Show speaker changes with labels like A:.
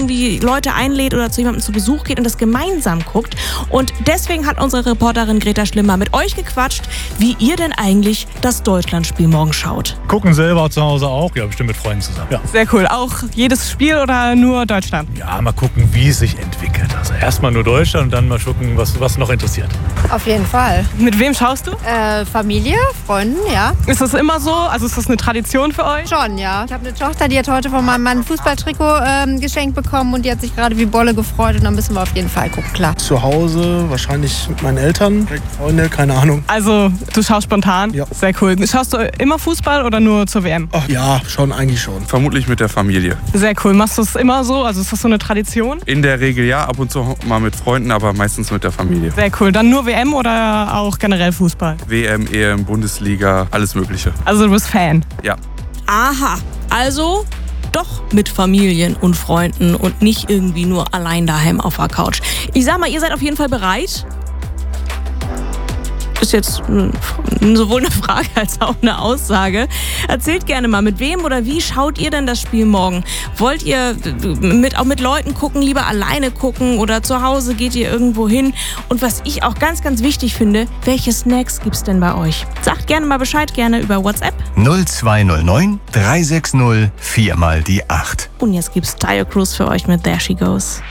A: irgendwie Leute einlädt oder zu jemandem zu Besuch geht und das gemeinsam guckt. Und deswegen hat unsere Reporterin Greta Schlimmer mit euch gequatscht, wie ihr denn eigentlich das Deutschlandspiel morgen schaut.
B: Gucken selber zu Hause auch, ja, bestimmt mit Freunden zusammen. Ja.
C: Sehr cool. Auch jedes Spiel oder nur Deutschland?
B: Ja, mal gucken, wie es sich entwickelt. Also erstmal nur Deutschland und dann mal gucken, was noch interessiert.
D: Auf jeden Fall.
C: Mit wem schaust du?
D: Familie, Freunden, ja.
C: Ist das immer so? Also ist das eine Tradition für euch?
D: Schon, ja. Ich habe eine Tochter, die hat heute von meinem Mann ein Fußballtrikot geschenkt bekommen und die hat sich gerade wie Bolle gefreut und dann müssen wir auf jeden Fall gucken, klar.
E: Zu Hause, wahrscheinlich mit meinen Eltern, Freunde, keine Ahnung.
C: Also du schaust spontan?
E: Ja.
C: Sehr cool. Schaust du immer Fußball oder nur zur WM?
E: Ach, ja, schon, eigentlich schon.
F: Vermutlich mit der Familie.
C: Sehr cool. Machst du es immer so? Also ist das so eine Tradition?
F: In der Regel ja, ab und zu mal mit Freunden, aber meistens mit der Familie.
C: Sehr cool. Dann nur WM oder auch generell Fußball?
F: WM, EM, Bundesliga, alles Mögliche.
C: Also du bist Fan?
F: Ja.
A: Aha, also doch mit Familien und Freunden und nicht irgendwie nur allein daheim auf der Couch. Ich sag mal, ihr seid auf jeden Fall bereit. Ist jetzt sowohl eine Frage als auch eine Aussage. Erzählt gerne mal, mit wem oder wie schaut ihr denn das Spiel morgen? Wollt ihr auch mit Leuten gucken, lieber alleine gucken oder zu Hause geht ihr irgendwo hin? Und was ich auch ganz, ganz wichtig finde, welche Snacks gibt's denn bei euch? Sagt gerne mal Bescheid, gerne über WhatsApp.
G: 0209 360 4 mal die 8.
A: Und jetzt gibt's Dire Cruise für euch mit There She Goes.